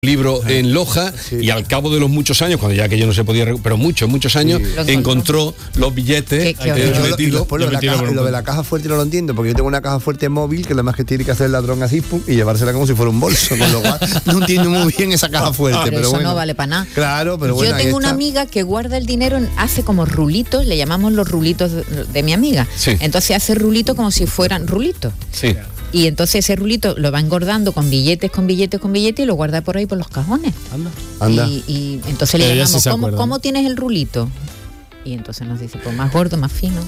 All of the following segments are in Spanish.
libro en Loja, y al cabo de los muchos años, cuando ya que yo no se podía, pero muchos años, encontró los billetes. Lo de la caja fuerte no lo entiendo, porque yo tengo una caja fuerte móvil que lo más que tiene que hacer el ladrón así y llevársela como si fuera un bolso, con lo cual no entiendo muy bien esa caja fuerte. Pero eso bueno, no vale para nada. Claro, pero bueno. Yo tengo una amiga que guarda el dinero, hace como rulitos, le llamamos los rulitos de mi amiga. Sí. Entonces hace rulitos como si fueran rulitos. Sí. Y entonces ese rulito lo va engordando con billetes y lo guarda por ahí por los cajones. Anda. Y entonces le llamamos, ¿cómo tienes el rulito? Y entonces nos dice, pues más gordo, más fino.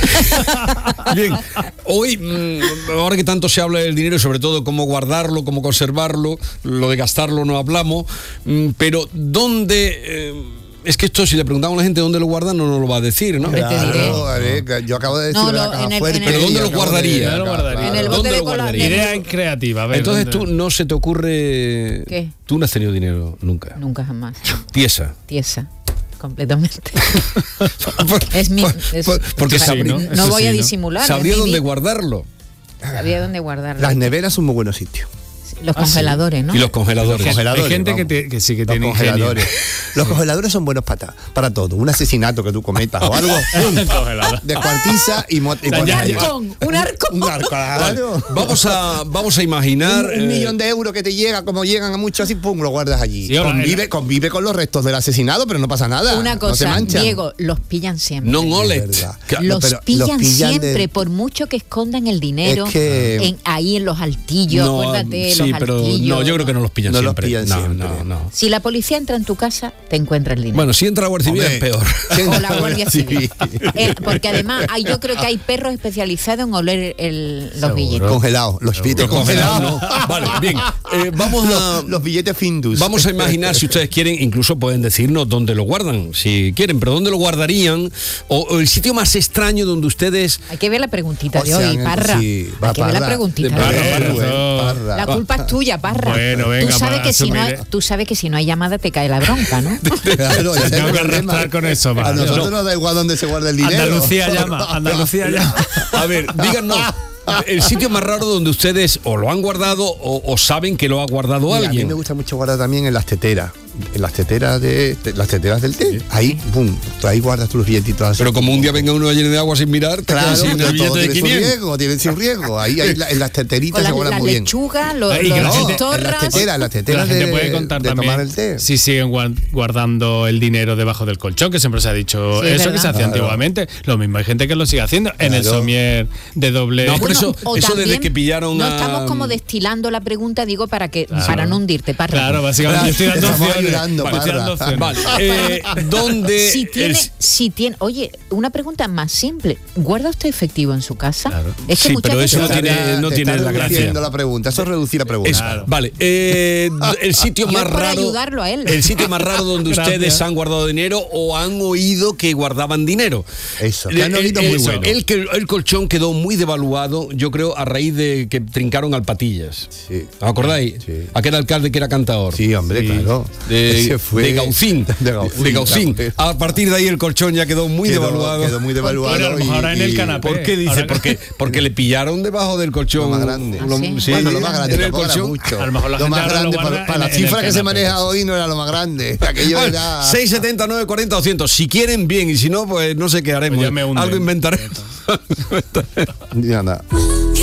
Bien, hoy, ahora que tanto se habla del dinero, sobre todo cómo guardarlo, cómo conservarlo, lo de gastarlo no hablamos, pero ¿dónde...? Es que esto, si le preguntamos a la gente dónde lo guardan, no nos lo va a decir, ¿no? Claro, yo acabo de decir la caja fuerte. ¿Pero dónde lo guardaría? En el bote de cola. Idea creativa. Entonces tú no se te ocurre... ¿Qué? Tú no has tenido dinero nunca. Nunca jamás. Tiesa. Completamente. Es mi... Porque no voy a disimular. Sabría dónde guardarlo. Sabía dónde guardarlo. Las neveras son muy buenos sitios. Los congeladores, ¿no? Y los congeladores. Hay gente que sí que tiene congeladores. Los congeladores son buenos para todo. Un asesinato que tú cometas o algo, descuartiza y un arcón. Claro. Vamos a imaginar un millón de euros que te llega, como llegan a muchos, así pum, lo guardas allí. Sí, convive con los restos del asesinado, pero no pasa nada. Una cosa, no se manchan. Diego, los pillan siempre. No olet. Los pillan siempre, por mucho que escondan el dinero ahí en los altillos, acuérdate. Sí, pero no, yo creo que no los pillan siempre. No. Si la policía entra en tu casa, te encuentra el dinero. Bueno, si entra la Guardia Civil es peor. O la Guardia Civil. Porque además yo creo que hay perros especializados en oler los billetes. Congelados, los billetes congelados. No. Vale, bien. Los billetes Findus. Vamos a imaginar, si ustedes quieren, incluso pueden decirnos dónde lo guardan, si quieren, pero dónde lo guardarían, o el sitio más extraño donde ustedes... Hay que ver la preguntita de hoy, Parra. Hay que ver la preguntita de hoy. La culpa es tuya, Parra. Bueno, venga, tú sabes que si no hay llamada te cae la bronca, ¿no? Claro, ya tengo que arrastrar con eso. A nosotros nos da igual dónde se guarda el dinero. Andalucía llama. A ver, díganos el sitio más raro donde ustedes o lo han guardado o saben que lo ha guardado alguien. A mí me gusta mucho guardar también en las teteras. En las teteras las teteras del té. Ahí, boom, ahí guardas tus billetitos así. Pero como un día venga uno lleno de agua sin mirar, claro, sin el billete de 500. Tiene sin riesgo. Ahí en las teteritas se guardan muy bien. Lechuga, los torras. Las teteras la gente puede contar de también tomar el té. Si siguen guardando el dinero debajo del colchón, que siempre se ha dicho eso, que se hacía antiguamente. Lo mismo, hay gente que lo sigue haciendo en el somier de doble. No, por eso desde que pillaron no estamos como destilando la pregunta, digo, para no hundirte, Parra. Claro, básicamente estoy dando opciones. Vale, ¿dónde? Si tiene, oye, una pregunta más simple. ¿Guarda usted efectivo en su casa? Claro. Es que pero eso no tiene la gracia. La pregunta, eso es reducir la pregunta. Claro. Vale, el sitio más raro. Ayudarlo a él. El sitio más raro donde ustedes han guardado dinero o han oído que guardaban dinero. Eso. Que han oído muy bueno. El colchón quedó muy devaluado, yo creo, a raíz de que trincaron al Patillas. Sí. ¿Os acordáis? Sí. Aquel alcalde que era cantador. Sí, hombre, claro. De Gaucín. De Gaucín. A partir de ahí el colchón ya quedó muy devaluado. Quedó muy devaluado. Pero a lo mejor ahora en el canapé. ¿Por qué dice? Porque le pillaron debajo del colchón. Lo más grande. Sí, bueno, lo más grande. En el colchón. Mucho. A lo mejor la lo gente más grande para la cifra que se maneja eso. hoy no era lo más grande. Aquello era 670, 940, 200. Si quieren, bien. Y si no, pues no sé qué haremos. Pues Algo inventaremos. Ya nada.